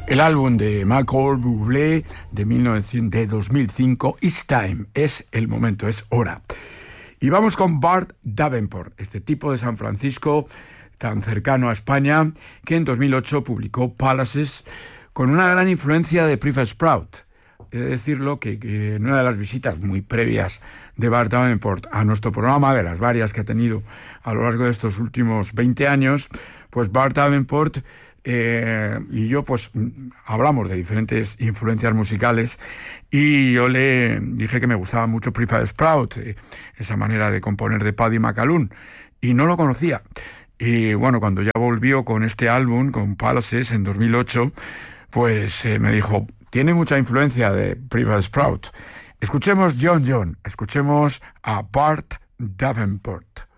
El álbum de Michael Bublé de 2005, It's Time, es el momento, es hora. Y vamos con Bart Davenport, este tipo de San Francisco tan cercano a España, que en 2008 publicó Palaces con una gran influencia de Prefab Sprout. He de decirlo que en una de las visitas muy previas de Bart Davenport a nuestro programa, de las varias que ha tenido a lo largo de estos últimos 20 años, pues Bart Davenport y yo pues hablamos de diferentes influencias musicales y yo le dije que me gustaba mucho Prefab Sprout, esa manera de componer de Paddy McAloon, y no lo conocía. Y bueno, cuando ya volvió con este álbum, con Palaces en 2008, pues me dijo, tiene mucha influencia de Prefab Sprout. Escuchemos John, escuchemos a Bart Davenport.